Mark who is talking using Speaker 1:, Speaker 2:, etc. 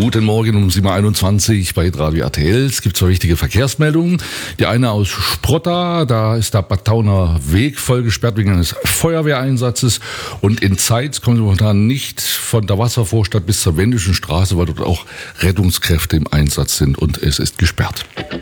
Speaker 1: Guten Morgen um 7.21 Uhr bei Radio RTL. Es gibt zwei wichtige Verkehrsmeldungen. Die eine aus Sprotta, da ist der Bad Tauner Weg voll gesperrt wegen eines Feuerwehreinsatzes. Und in Zeitz kommen Sie momentan nicht von der Wasservorstadt bis zur Wendischen Straße, weil dort auch Rettungskräfte im Einsatz sind und es ist gesperrt.